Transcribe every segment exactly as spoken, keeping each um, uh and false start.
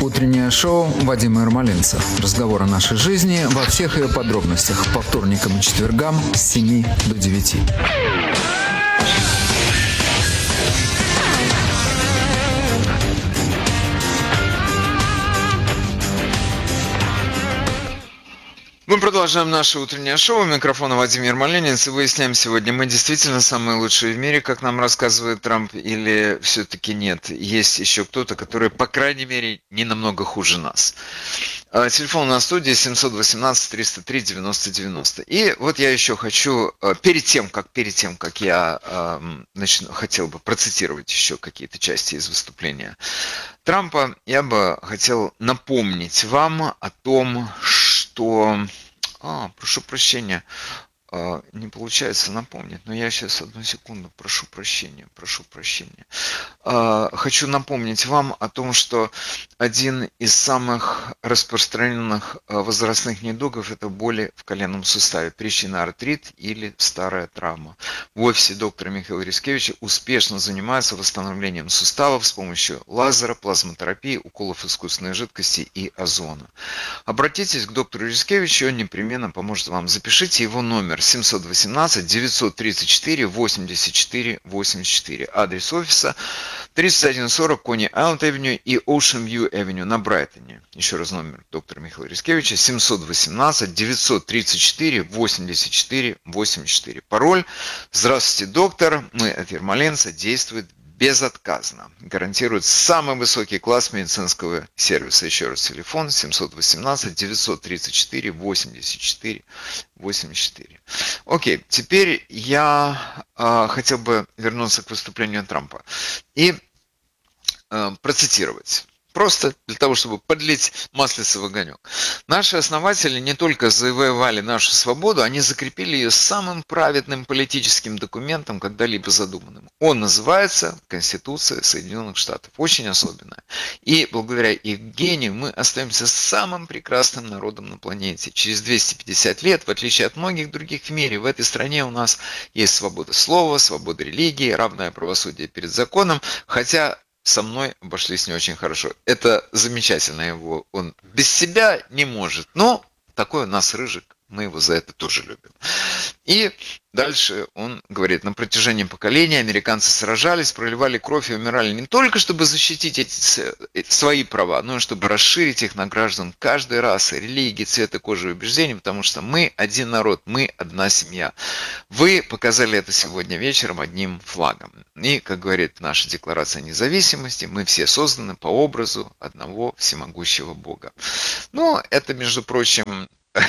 Утреннее шоу Вадима Ермолинца. Разговор о нашей жизни во всех ее подробностях. По вторникам и четвергам с семи до девяти. Мы продолжаем наше утреннее шоу. У микрофона Вадим Ермолинец. И выясняем сегодня, мы действительно самые лучшие в мире, как нам рассказывает Трамп, или все-таки нет. Есть еще кто-то, который, по крайней мере, не намного хуже нас. Телефон на студии семь один восемь триста три девяносто девяносто. И вот я еще хочу, перед тем, как, перед тем, как я начну, хотел бы процитировать еще какие-то части из выступления Трампа, я бы хотел напомнить вам о том, что... А, прошу прощения, не получается напомнить, но я сейчас одну секунду, прошу прощения, прошу прощения. Хочу напомнить вам о том, что один из самых распространенных возрастных недугов – это боли в коленном суставе, причина артрит или старая травма. В офисе доктора Михаила Рискевича успешно занимаются восстановлением суставов с помощью лазера, плазмотерапии, уколов искусственной жидкости и озона. Обратитесь к доктору Рискевичу, он непременно поможет вам. Запишите его номер семь один восемь девятьсот тридцать четыре восемьдесят четыре восемьдесят четыре. Адрес офиса тридцать один сорок Coney Island Avenue и Ocean View Avenue на Брайтоне. Еще раз номер доктора Михаила Рискевича семь один восемь девятьсот тридцать четыре восемьдесят четыре восемьдесят четыре. Пароль: здравствуйте, доктор, мы от Ермоленца, действует безотказно. Гарантирует самый высокий класс медицинского сервиса. Еще раз телефон семь один восемь девятьсот тридцать четыре восемьдесят четыре восемьдесят четыре. Окей, теперь я э, хотел бы вернуться к выступлению Трампа и э, процитировать. Просто для того, чтобы подлить маслица в огонек. Наши основатели не только завоевали нашу свободу, они закрепили ее самым праведным политическим документом, когда-либо задуманным. Он называется Конституция Соединенных Штатов. Очень особенная. И благодаря их гению мы остаемся самым прекрасным народом на планете. Через двести пятьдесят лет, в отличие от многих других в мире, в этой стране у нас есть свобода слова, свобода религии, равное правосудие перед законом, хотя со мной обошлись не очень хорошо. Это замечательно его. Он без себя не может. Но такой у нас рыжик. Мы его за это тоже любим. И дальше он говорит: на протяжении поколений американцы сражались, проливали кровь и умирали не только, чтобы защитить эти свои права, но и чтобы расширить их на граждан каждой расы, религии, цвета кожи и убеждений, потому что мы один народ, мы одна семья. Вы показали это сегодня вечером одним флагом. И, как говорит наша Декларация независимости, мы все созданы по образу одного всемогущего Бога. Ну, это, между прочим...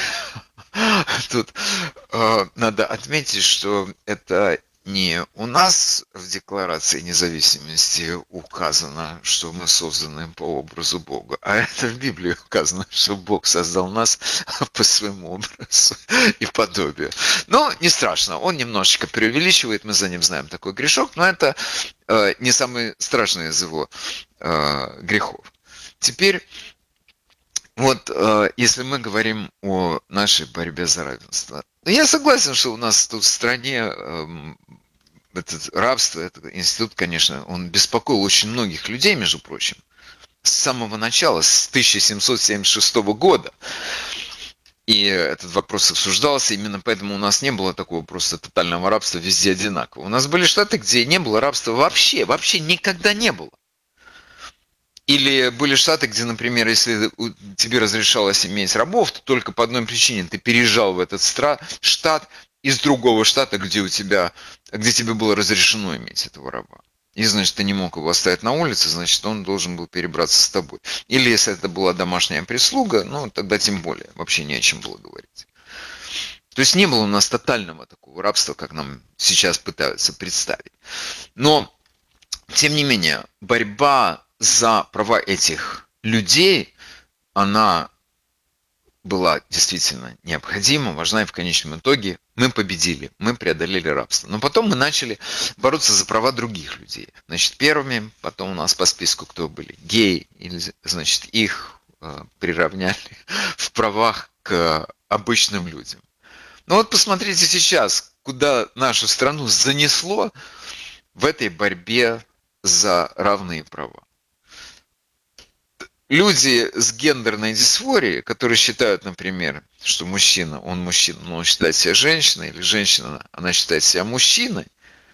Тут э, надо отметить, что это не у нас в Декларации независимости указано, что мы созданы по образу Бога, а это в Библии указано, что Бог создал нас по своему образу и подобию. Но не страшно, он немножечко преувеличивает, мы за ним знаем такой грешок, но это э, не самый страшный из его э, грехов. Теперь... Вот, э, если мы говорим о нашей борьбе за равенство, я согласен, что у нас тут в стране э, это рабство, этот институт, конечно, он беспокоил очень многих людей, между прочим, с самого начала, с тысяча семьсот семьдесят шестого года. И этот вопрос обсуждался, именно поэтому у нас не было такого просто тотального рабства везде одинаково. У нас были штаты, где не было рабства вообще, вообще никогда не было. Или были штаты, где, например, если тебе разрешалось иметь рабов, то только по одной причине: ты переезжал в этот штат из другого штата, где у тебя, где тебе было разрешено иметь этого раба. И, значит, ты не мог его оставить на улице, значит, он должен был перебраться с тобой. Или если это была домашняя прислуга, ну, тогда тем более, вообще не о чем было говорить. То есть не было у нас тотального такого рабства, как нам сейчас пытаются представить. Но, тем не менее, борьба за права этих людей, она была действительно необходима, важна, и в конечном итоге мы победили, мы преодолели рабство. Но потом мы начали бороться за права других людей. Значит, первыми, потом у нас по списку кто были? Геи, или, значит, их э, приравняли в правах к обычным людям. Но вот посмотрите сейчас, куда нашу страну занесло в этой борьбе за равные права. люди с гендерной дисфорией, которые считают, например, что мужчина, он мужчина, но он считает себя женщиной, или женщина, она считает себя мужчиной,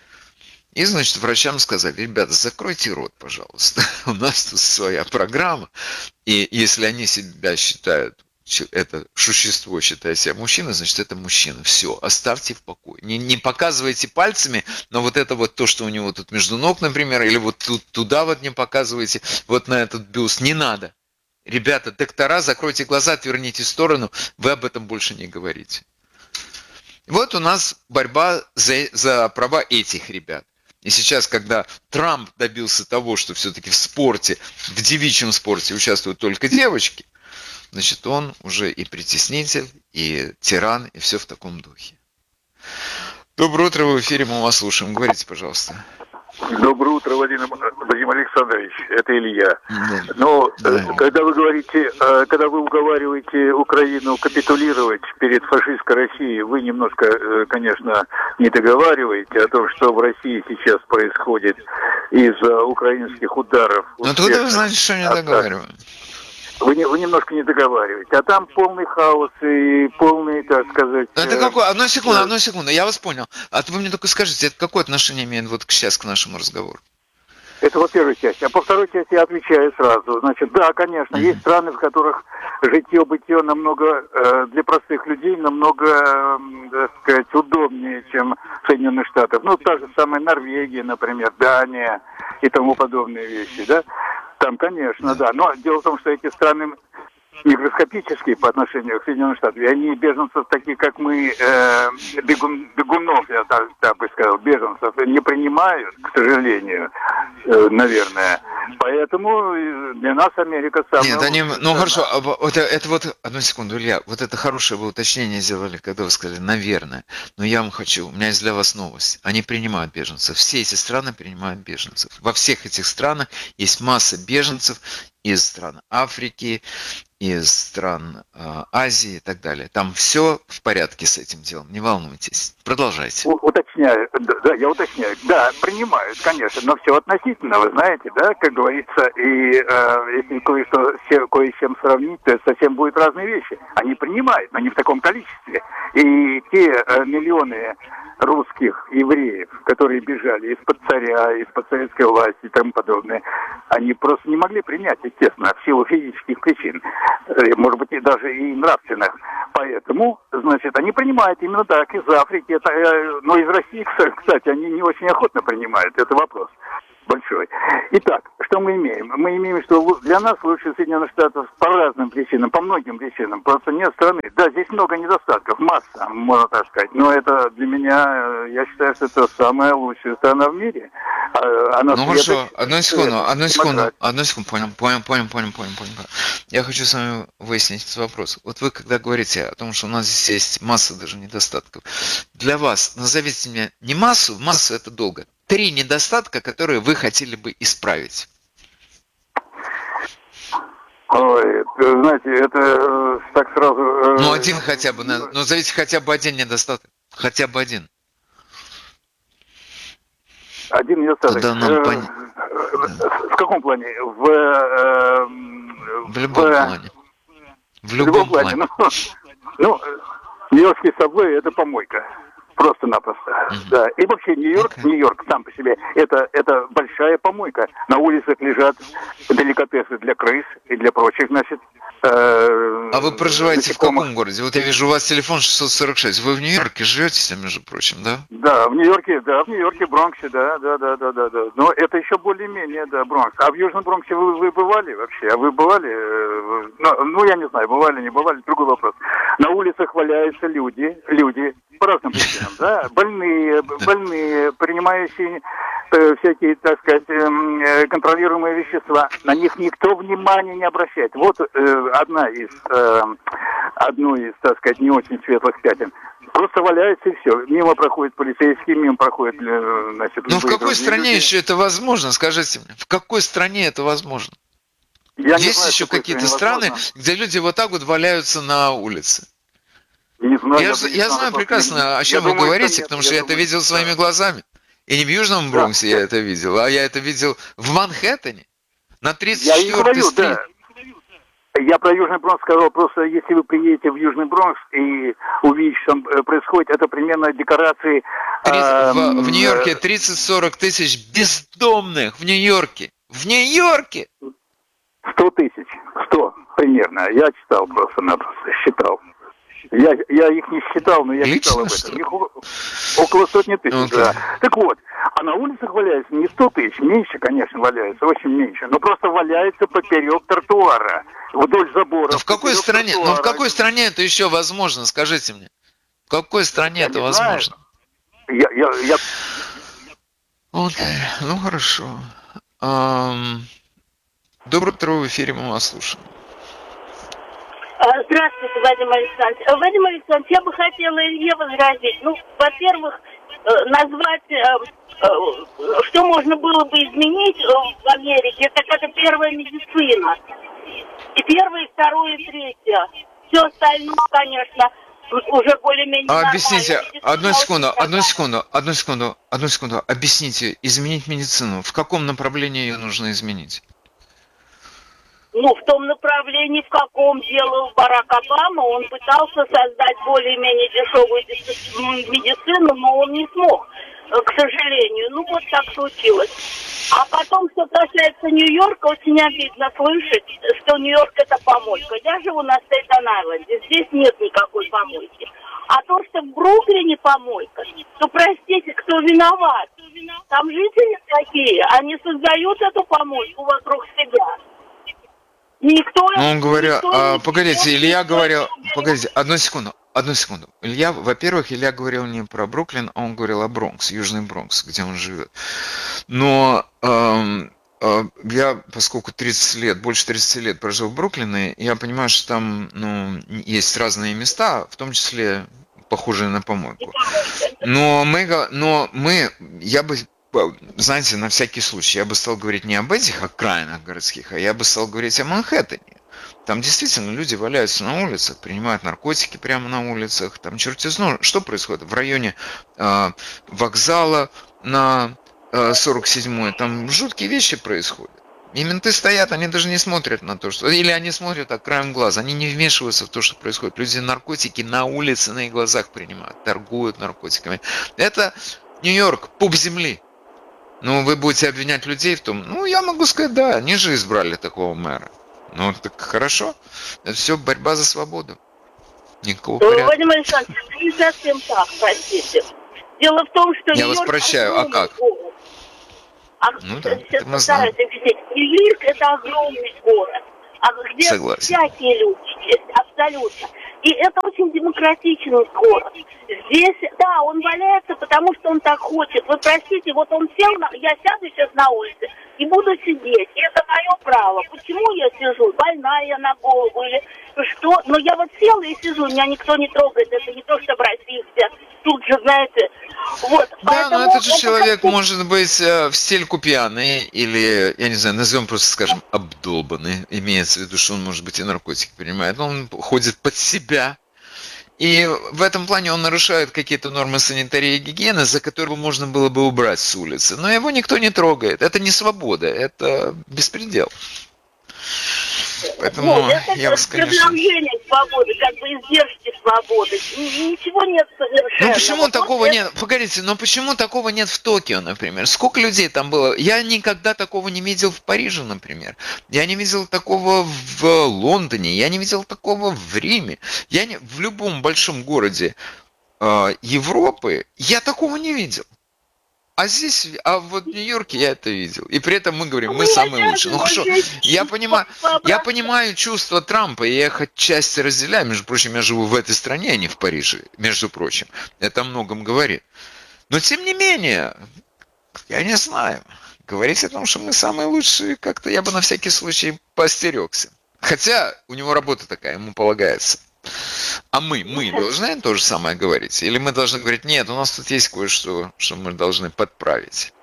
и, значит, врачам сказали: ребята, закройте рот, пожалуйста, у нас тут своя программа, и если они себя считают, это существо считает себя мужчиной, значит, это мужчина. Все, оставьте в покое. Не, не показывайте пальцами, но вот это вот то, что у него тут между ног, например, или вот тут туда вот не показывайте, вот на этот бюст, не надо. Ребята, доктора, закройте глаза, отверните в сторону, вы об этом больше не говорите. Вот у нас борьба за, за права этих ребят. И сейчас, когда Трамп добился того, что все-таки в спорте, в девичьем спорте участвуют только девочки, значит, он уже и притеснитель, и тиран, и все в таком духе. Доброе утро, в эфире, мы вас слушаем. Говорите, пожалуйста. Доброе утро, Владимир, Владимир Александрович, это Илья. Да. Но Да. когда вы говорите, когда вы уговариваете Украину капитулировать перед фашистской Россией, вы немножко, конечно, не договариваете о том, что в России сейчас происходит из-за украинских ударов. Ну откуда вы знаете, что не договариваем? Вы, не, вы немножко не договариваете. А там полный хаос и полный, так сказать... Это какое? Одну секунду, одну секунду, я вас понял. А вы мне только скажите, это какое отношение имеет вот сейчас к нашему разговору? Это по первой части. А по второй части я отвечаю сразу. Значит, да, конечно, mm-hmm. есть страны, в которых житье-бытие намного, э, для простых людей, намного, э, так сказать, удобнее, чем Соединенных Штатов. Ну, та же самая Норвегия, например, Дания и тому подобные вещи, да. Там, конечно, да. Но дело в том, что эти страны микроскопические по отношению к Соединенным Штатам, и они беженцев, такие как мы, э, бегун, бегунов, я так, так бы сказал, беженцев, не принимают, к сожалению, э, наверное. Поэтому для нас Америка самая... Нет, они, ну хорошо, это, это вот, одну секунду, Илья, вот это хорошее вы уточнение сделали, когда вы сказали, наверное, но я вам хочу, у меня есть для вас новость, они принимают беженцев, все эти страны принимают беженцев, во всех этих странах есть масса беженцев из стран Африки, из стран э, Азии и так далее. Там все в порядке с этим делом, не волнуйтесь. Продолжайте. У, уточняю, да, я уточняю. Да, принимают, конечно, но все относительно, вы знаете, да, как говорится, и э, если кое-что кое с чем сравнить, то это совсем будут разные вещи. Они принимают, но не в таком количестве. И те э, миллионы русских евреев, которые бежали из-под царя, из-под советской власти и тому подобное, они просто не могли принять, естественно, в силу физических причин, может быть, и даже и нравственных. Поэтому, значит, они принимают именно так, из Африки, это, но из России, кстати, они не очень охотно принимают, это вопрос большой. Итак, что мы имеем? Мы имеем, что для нас лучше Соединенных Штатов по разным причинам, по многим причинам. Просто нет страны. Да, здесь много недостатков, масса, можно так сказать. Но это для меня, я считаю, что это самая лучшая страна в мире. Она ну хорошо, одну секунду, одну секунду, одну секунду, понял, понял, понял, понял, понял, понял. Я хочу с вами выяснить этот вопрос. Вот вы когда говорите о том, что у нас здесь есть масса даже недостатков, для вас назовите мне не массу, массу это долго, три недостатка, которые вы хотели бы исправить. Ой, знаете, это так сразу... Ну, один хотя бы, назовите хотя бы один недостаток. Хотя бы один. Один недостаток. Нам э, пон... В каком плане? В, э, в любом в... плане. В любом, в любом плане. плане. Ну, ну, Нью-Йоркский сабвей – это помойка. Просто-напросто. Mm-hmm. Да. И вообще Нью-Йорк, okay. Нью-Йорк сам по себе, это, это большая помойка. На улицах лежат деликатесы для крыс и для прочих, значит, э, А вы проживаете насекомых. В каком городе? Вот я вижу, у вас телефон шестьсот сорок шесть. Вы в Нью-Йорке живете, между прочим, да? Да, в Нью-Йорке, да, в Нью-Йорке, Бронксе, да, да, да, да, да, да. Но это еще более-менее, да, Бронкс. А в Южном Бронксе вы, вы бывали вообще? А вы бывали? Ну, ну, я не знаю, бывали, не бывали, другой вопрос. На улицах валяются люди, люди, по разным причинам, да, больные, больные, принимающие э, всякие, так сказать, э, контролируемые вещества. На них никто внимания не обращает. Вот э, одна из, э, одну из, так сказать, не очень светлых пятен. Просто валяется и все. Мимо проходят полицейские, мимо проходят, значит... Ну в какой стране люди. Еще это возможно, скажите мне? В какой стране это возможно? Я Есть знаю, еще какие-то страны, возможно. Где люди вот так вот валяются на улице? Не знаю, я я, я знаю прекрасно, не... о чем я вы думаю, говорите, нет, потому что я, я думаю, это видел да. своими глазами. И не в Южном Бронксе да. я это видел, а я это видел в Манхэттене, на тридцать четвёртой стрит. Да. Я про Южный Бронкс сказал, просто если вы приедете в Южный Бронкс и увидите, что там происходит, это примерно декорации... тридцать, э, в, в Нью-Йорке тридцать-сорок тысяч бездомных в Нью-Йорке. В Нью-Йорке! сто тысяч. сто примерно. Я читал просто-напросто, считал. Я, я их не считал, но я Лично, читал об что этом. ли? Их о- около сотни тысяч, Okay. да. Так вот, а на улицах валяется не сто тысяч, меньше, конечно, валяется, очень меньше, но просто валяется поперек тротуара, вдоль забора. Но в какой стране? Но в какой стране это еще возможно? Скажите мне. В какой стране Я это не возможно? Я, я, я... Окей, ну хорошо. Ам, Доброе утро, в эфире, мы вас слушаем. Здравствуйте, Вадим Александрович. Э, Вадим Александрович, я бы хотела Илье возразить. Ну, во-первых, э, назвать, э, э, что можно было бы изменить э, в Америке, так это первая медицина. И первое, и второе, и третье. Все остальное, конечно, уже более-менее А нормально. объясните, Медицина одну секунду, очень одну такая. секунду, одну секунду, одну секунду, объясните, изменить медицину. В каком направлении ее нужно изменить? Ну, в том направлении, в каком делал Барак Обама, он пытался создать более-менее дешевую медицину, но он не смог, к сожалению. Ну, вот так случилось. А потом, что касается Нью-Йорка, очень обидно слышать, что Нью-Йорк это помойка. Я живу на Стейтен-Айленде, здесь нет никакой помойки. А то, что в Бруклине помойка, то, простите, кто виноват? Там жители такие, они создают эту помойку вокруг себя. Никто... Ну, он говорил, никто а, не- погодите, Илья никто говорил, не- погодите, одну секунду, одну секунду. Илья, во-первых, Илья говорил не про Бруклин, а он говорил о Бронкс, Южный Бронкс, где он живет. Но эм, э, я, поскольку тридцать лет, больше тридцати лет прожил в Бруклине, я понимаю, что там, ну, есть разные места, в том числе похожие на помойку. Но мы, го- но мы, я бы, знаете, на всякий случай, я бы стал говорить не об этих окраинах городских, а я бы стал говорить о Манхэттене. Там действительно люди валяются на улицах, принимают наркотики прямо на улицах, там черти знают, что происходит в районе э, вокзала на э, сорок седьмой, там жуткие вещи происходят. И менты стоят, они даже не смотрят на то, что... Или они смотрят так краем глаза, они не вмешиваются в то, что происходит. Люди наркотики на улице, на их глазах принимают, торгуют наркотиками. Это Нью-Йорк, пуп земли. Ну, вы будете обвинять людей в том... Ну, я могу сказать, да, они же избрали такого мэра. Ну, так хорошо. Это все борьба за свободу. Никакого порядка. Владимир Александрович, не совсем так, простите. Дело в том, что Я вас Нью-Йорк прощаю, а огромный как? город. А, Ну да, сейчас это мы знаем. постараюсь объяснить. Нью-Йорк это огромный город, а где Согласен. всякие люди есть, абсолютно. И это очень демократичный город. Здесь, да, он валяется, потому что он так хочет. Вы простите, вот он сел, на... я сяду сейчас на улице и буду сидеть. И это мое право. Почему я сижу? Больная я на голову или что? Но я вот села и сижу, меня никто не трогает. Это не то, что в России все тут же, знаете. Вот. Да, Поэтому но этот же это человек как-то- может быть э, в стельку пьяный или, я не знаю, назовем просто, скажем, обдолбанный. Имеется в виду, что он, может быть, и наркотики принимает. Но он ходит под себя. И в этом плане он нарушает какие-то нормы санитарии и гигиены, за которые можно было бы убрать с улицы. Но его никто не трогает. Это не свобода, это беспредел. Поэтому Вот, это я вас, конечно... предложение свободы, как бы издержки свободы. Н- Ничего нет совершенно. Ну почему Вот такого это- нет? Погодите, но почему такого нет в Токио, например? Сколько людей там было? Я никогда такого не видел в Париже, например. Я не видел такого в Лондоне, я не видел такого в Риме. Я не... В любом большом городе э, Европы я такого не видел. А здесь, а вот в Нью-Йорке я это видел. И при этом мы говорим, мы Ну, самые я лучшие. Ну даже хорошо, здесь я понимаю, я пообращаюсь. понимаю чувства Трампа, и я их отчасти разделяю. Между прочим, я живу в этой стране, а не в Париже, между прочим. Это о многом говорит. Но тем не менее, я не знаю. Говорить о том, что мы самые лучшие, как-то я бы на всякий случай поостерегся. Хотя у него работа такая, ему полагается. А мы, мы должны то же самое говорить? Или мы должны говорить, нет, у нас тут есть кое-что, что мы должны подправить?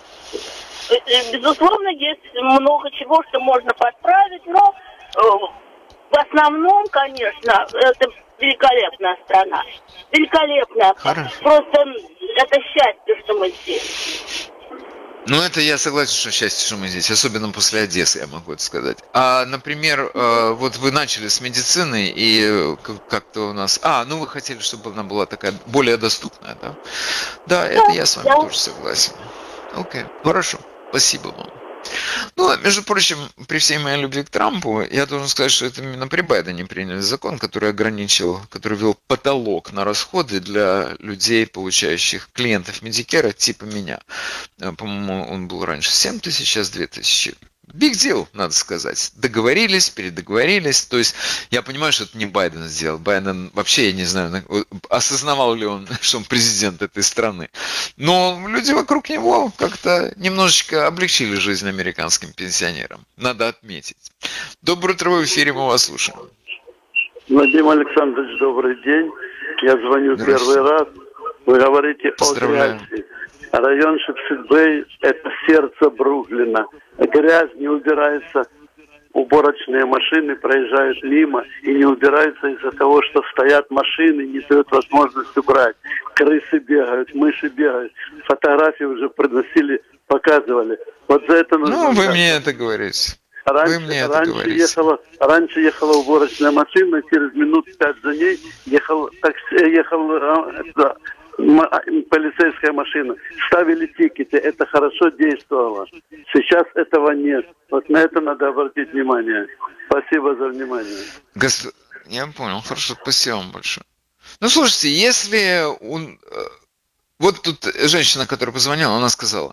Безусловно, есть много чего, что можно подправить, но э, в основном, конечно, это великолепная страна. Великолепная. Хорошо. Просто это счастье, что мы здесь. Ну, это я согласен, что счастье, что мы здесь, особенно после Одессы, я могу это сказать. А, например, э, вот вы начали с медицины, и э, как- как-то у нас... А, ну вы хотели, чтобы она была такая более доступная, да? Да, это я с вами Да. тоже согласен. Окей, хорошо, спасибо вам. Ну, а между прочим, при всей моей любви к Трампу, я должен сказать, что это именно при Байдене приняли закон, который ограничил, который ввел потолок на расходы для людей, получающих клиентов Медикера, типа меня. Э, По-моему, он был раньше семь тысяч, сейчас две тысячи. Big deal, надо сказать. Договорились, передоговорились. То есть я понимаю, что это не Байден сделал. Байден вообще, я не знаю, на- осознавал ли он, что он президент этой страны. Но люди вокруг него как-то немножечко облегчили жизнь американским пенсионерам. Надо отметить. Доброе утро, в эфире, мы вас слушаем. Владимир Александрович, добрый день. Я звоню Здравствуйте. первый раз. Вы говорите о Поздравляю. грязи. Район Шипсит-Бэй– это сердце Бруклина. Грязь не убирается. Уборочные машины проезжают мимо и не убираются из-за того, что стоят машины, не дают возможность убрать. Крысы бегают, мыши бегают. Фотографии уже приносили, показывали. Вот за это нужно... Ну, вы взяться. мне это говорите. Раньше, Вы мне это раньше, говорите. ехала, раньше ехала уборочная машина, через минут пять за ней ехал, такси, ехал а, это, м- а, полицейская машина. Ставили тикеты, это хорошо действовало. Сейчас этого нет. Вот на это надо обратить внимание. Спасибо за внимание. Гос- Я понял, хорошо, спасибо вам большое. Ну, слушайте, если он... э, Вот тут женщина, которая позвонила, она сказала,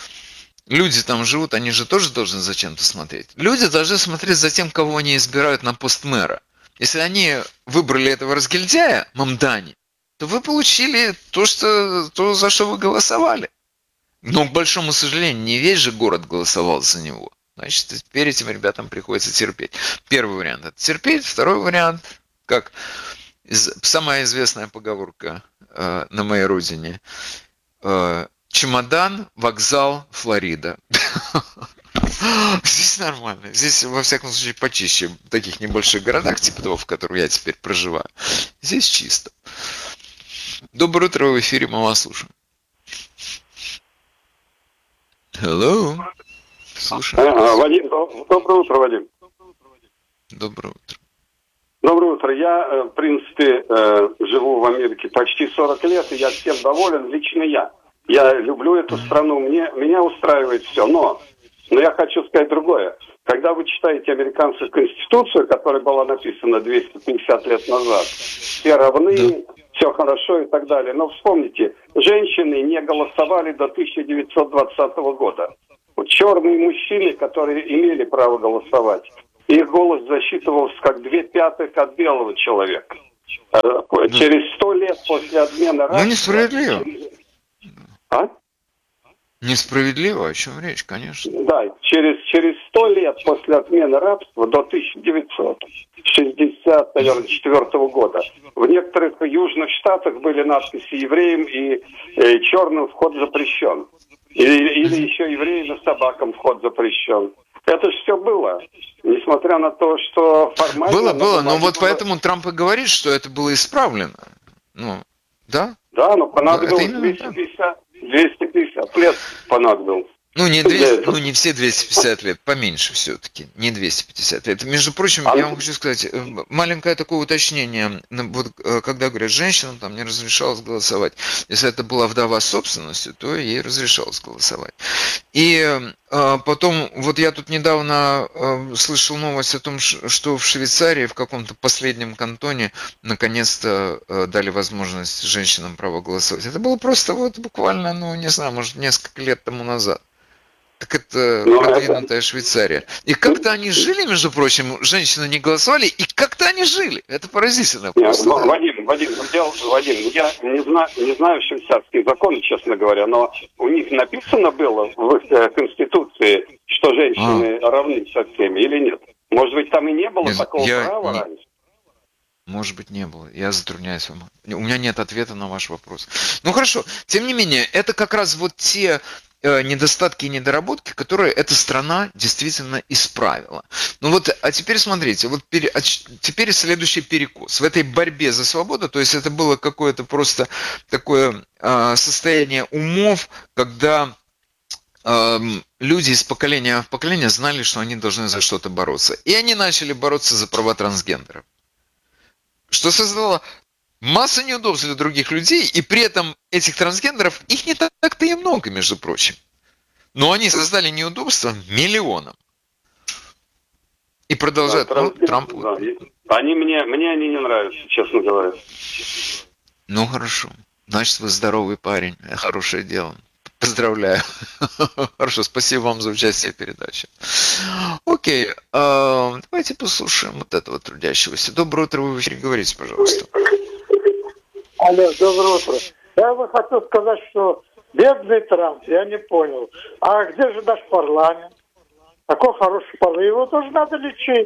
люди там живут, они же тоже должны зачем-то смотреть. Люди должны смотреть за тем, кого они избирают на пост мэра. Если они выбрали этого разгильдяя, Мамдани, то вы получили то, что, то, за что вы голосовали. Но, к большому сожалению, не весь же город голосовал за него. Значит, теперь этим ребятам приходится терпеть. Первый вариант – это терпеть. Второй вариант, как из- самая известная поговорка э, на моей родине – чемодан, вокзал, Флорида. Здесь нормально. Здесь, во всяком случае, почище в таких небольших городах, типа того, в котором я теперь проживаю. Здесь чисто. Доброе утро, в эфире, мы вас слушаем. Hello. Слушаем. А, Вадим, доб- доброе утро, Вадим. Доброе утро. Доброе утро. Я, э, в принципе, э, живу в Америке почти сорок лет, и я всем доволен, лично я. Я люблю эту страну, мне, меня устраивает все, но, но я хочу сказать другое. Когда вы читаете американскую конституцию, которая была написана двести пятьдесят лет назад, все равны, все хорошо и так далее. Но вспомните, женщины не голосовали до тысяча девятьсот двадцатого года. Вот черные мужчины, которые имели право голосовать, их голос засчитывался как две пятых от белого человека. Э, Через сто лет после отмены рабства... Ну, несправедливо. А? Несправедливо, о чем речь, конечно. Да, через, через сто лет после отмены рабства до тысяча девятьсот шестьдесят четвёртого года в некоторых южных штатах были надписи «Евреям» и э, «Черным вход запрещен». Или, или еще «Евреям и собакам вход запрещен». Это же все было, несмотря на то, что формально... Было, было, но вот было- поэтому Трамп и говорит, что это было исправлено. Ну, да? Да, но понадобилось Это именно двести так. пятьдесят, двести пятьдесят лет понадобилось. Ну, не Для двести, этого. ну, не все двести пятьдесят лет, поменьше все-таки, не двести пятьдесят лет. Между прочим, А я ну- вам хочу сказать, э, маленькое такое уточнение. Ну, вот, э, когда говорят, женщинам там не разрешалось голосовать, если это была вдова с собственностью, то ей разрешалось голосовать. И э, потом, вот я тут недавно э, слышал новость о том, ш- что в Швейцарии, в каком-то последнем кантоне, наконец-то э, дали возможность женщинам право голосовать. Это было просто вот буквально, ну, не знаю, может, несколько лет тому назад. Так это Ну, продвинутая Швейцария. И как-то они жили, между прочим, женщины не голосовали, и как-то они жили. Это поразительно. Нет, Просто, Ва- да. Вадим, Вадим, ну, дело- Вадим, я не знаю, не знаю швейцарские законы, честно говоря, но у них написано было в их э, конституции, что женщины равны со всеми, или нет? Может быть, там и не было Нет, такого я права не- раньше? Может быть, не было. Я затрудняюсь вам. У меня нет ответа на ваш вопрос. Ну хорошо. Тем не менее, это как раз вот те э, недостатки и недоработки, которые эта страна действительно исправила. Ну вот, а теперь смотрите, вот пере- а ч- теперь следующий перекос. В этой борьбе за свободу, то есть это было какое-то просто такое э, состояние умов, когда эм, люди из поколения в поколение знали, что они должны за что-то бороться. И они начали бороться за права трансгендеров. Что создало массу неудобств для других людей, и при этом этих трансгендеров, их не так-то и много, между прочим. Но они создали неудобства миллионам. И продолжают. Да, ну, трансгендер, Трамп. да. Они мне, мне они не нравятся, честно говоря. Ну хорошо. Значит, вы здоровый парень. Хорошее дело. Поздравляю. Хорошо, спасибо вам за участие в передаче. Окей, э, давайте послушаем вот этого трудящегося. Доброе утро, вы в эфире, говорите, пожалуйста. Алло, доброе утро. Я бы хотел сказать, что бедный Трамп, я не понял. А где же наш парламент? Такой хороший парламент. Его тоже надо лечить.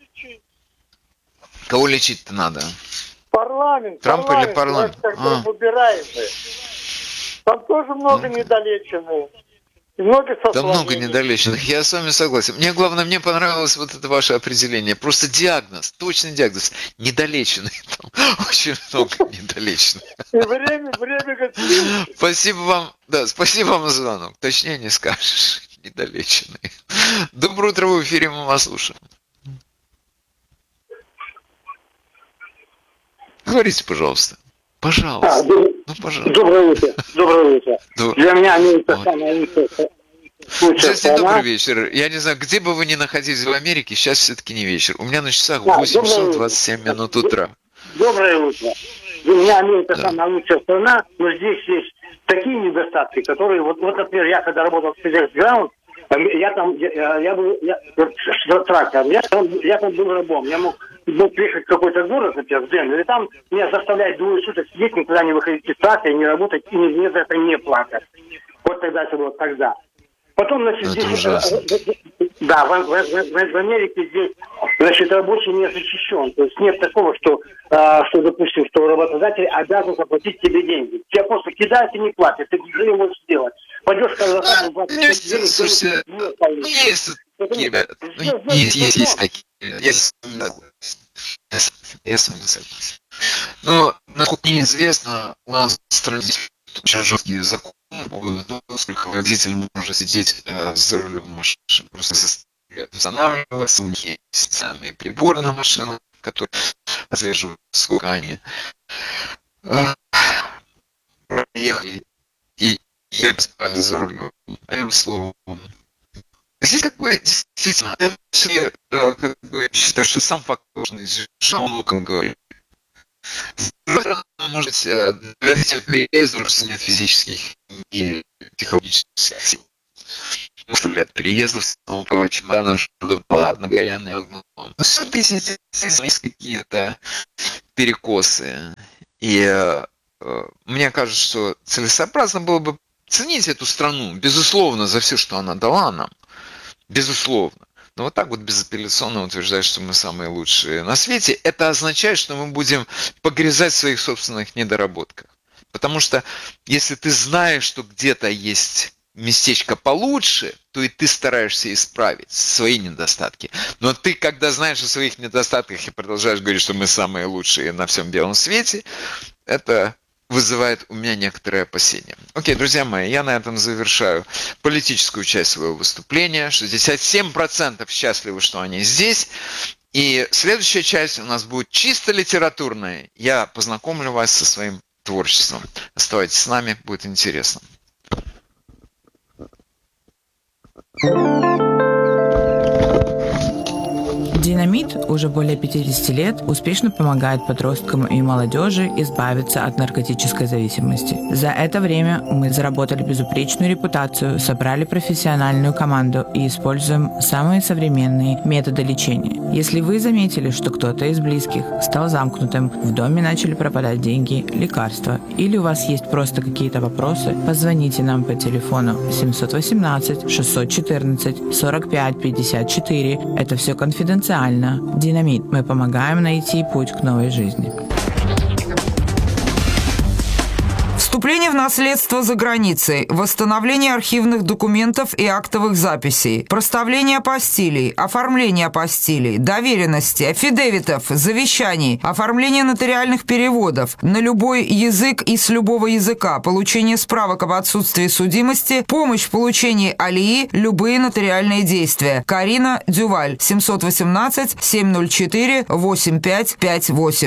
Кого лечить-то надо? Парламент. Трамп парламент, или парламент? Как А. выбираем же. Там тоже много Ну-ка. недолеченных. И много Там сословий. много недолеченных. Я с вами согласен. Мне главное, мне понравилось вот это ваше определение. Просто диагноз, точный диагноз. Недолеченный. Там очень много недолеченных. И время, время как Спасибо вам. Да, спасибо вам за звонок. Точнее не скажешь. Недолеченный. Доброе утро, вы в эфире, мы вас слушаем. Говорите, пожалуйста. Пожалуйста. А, доб- Ну, пожалуйста. Доброе утро. Доброе утро. Ду- Для меня Америка Ой. самая лучшая Здравствуйте, страна. добрый вечер. Я не знаю, где бы вы ни находились в Америке, сейчас все-таки не вечер. У меня на часах Да, восемь доброе часов утро. двадцать семь минут утра. Доброе утро. Для меня Америка Да. самая лучшая страна, но здесь есть такие недостатки, которые, вот, вот например, я когда работал в FedEx Ground, я там, я, я был, я, вот, трактор, я там, я там был рабом, я мог, мог приехать в какой-то город, например, в Денвер, и там меня заставляют двое суток сидеть, никуда не выходить из трактора, не работать, и мне за это не платят. Вот тогда это было тогда. Потом, значит, Это здесь... ужасно. Да, в, в, в, в Америке здесь, значит, рабочий не защищен. То есть нет такого, что, а, что, допустим, что работодатель обязан заплатить тебе деньги. Тебя просто кидают и не платят. Ты ничего не можешь сделать. Пойдешь к казахстану, платишь Ну, деньги, слушайте, не ну, получишь. есть такие ребята. Ну, есть, есть, есть такие. Я с вами согласен. Я с вами согласен. Но, насколько мне известно, у нас в стране очень жесткие законы, сколько водитель может сидеть э, за рулем машины, просто заставляют устанавливаться, у них есть специальные приборы на машинах, которые отслеживают, сколько они э, проехали и ехали за рулем. Одним словом, здесь как бы действительно, я все, э, как бы, считаю, что сам факт должен жалоб, как говорит. Может, доводить к переезду, что нет физических и психологических сил. Может, переездов с нового чемодана, чтобы была одногорянная углом. Но все песни есть какие-то перекосы. И э, мне кажется, что целесообразно было бы ценить эту страну, безусловно, за все, что она дала нам. Безусловно. Но вот так вот безапелляционно утверждать, что мы самые лучшие на свете, это означает, что мы будем погрязать в своих собственных недоработках. Потому что если ты знаешь, что где-то есть местечко получше, то и ты стараешься исправить свои недостатки. Но ты, когда знаешь о своих недостатках и продолжаешь говорить, что мы самые лучшие на всем белом свете, это вызывает у меня некоторые опасения. Окей, друзья мои, я на этом завершаю политическую часть своего выступления. шестьдесят семь процентов счастливы, что они здесь. И следующая часть у нас будет чисто литературная. Я познакомлю вас со своим творчеством. Оставайтесь с нами, будет интересно. Динамит уже более пятьдесят лет успешно помогает подросткам и молодежи избавиться от наркотической зависимости. За это время мы заработали безупречную репутацию, собрали профессиональную команду и используем самые современные методы лечения. Если вы заметили, что кто-то из близких стал замкнутым, в доме начали пропадать деньги, лекарства, или у вас есть просто какие-то вопросы, позвоните нам по телефону семь один восемь шесть один четыре сорок пять пятьдесят четыре. Это все конфиденциально. Динамит. Мы помогаем найти путь к новой жизни. Вступление в наследство за границей, восстановление архивных документов и актовых записей, проставление апостилей, оформление апостилей, доверенности, аффидевитов, завещаний, оформление нотариальных переводов на любой язык и с любого языка, получение справок об отсутствии судимости, помощь в получении алии, любые нотариальные действия. Карина Дюваль, семьсот восемнадцать семьсот четыре восемь пять пять восемь.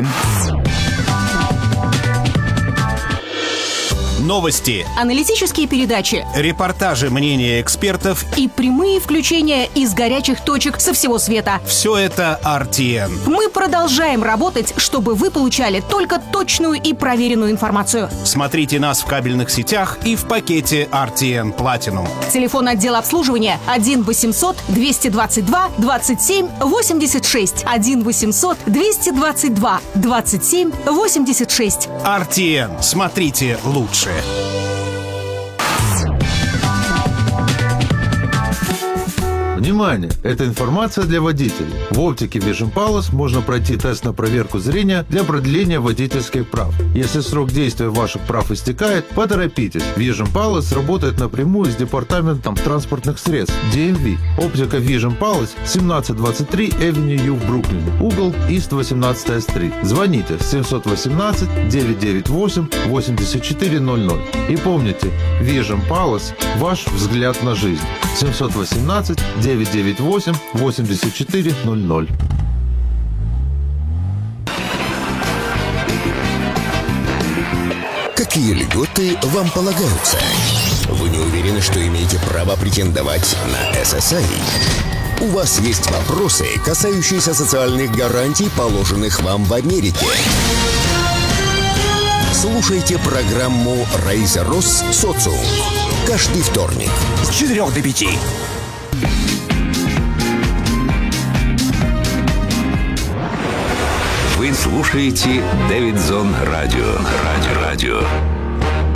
Новости, аналитические передачи, репортажи, мнения экспертов и прямые включения из горячих точек со всего света. Все это ар ти эн. Мы продолжаем работать, чтобы вы получали только точную и проверенную информацию. Смотрите нас в кабельных сетях и в пакете ар ти эн Platinum. Телефон отдела обслуживания один восемьсот двести двадцать два двадцать семь восемьдесят шесть. один восемьсот двести двадцать два двадцать семь восемьдесят шесть. ар ти эн. Смотрите лучше. Внимание! Это информация для водителей. В оптике Vision Palace можно пройти тест на проверку зрения для продления водительских прав. Если срок действия ваших прав истекает, поторопитесь. Vision Palace работает напрямую с департаментом транспортных средств ди эм ви. Оптика Vision Palace семнадцать двадцать три Avenue U в Бруклине. Угол East восемнадцатая стрит. Звоните семьсот восемнадцать девятьсот девяносто восемь восемьдесят четыре ноль ноль. И помните, Vision Palace – ваш взгляд на жизнь. семьсот восемнадцать девятьсот девяносто восемь восемьдесят четыре ноль ноль. Какие льготы вам полагаются? Вы не уверены, что имеете право претендовать на эс эс ай? У вас есть вопросы, касающиеся социальных гарантий, положенных вам в Америке? Слушайте программу «Райза Рос Социум» каждый вторник с четырёх до пяти. Вы слушаете Дэвидсон Радио. Радио. Радио.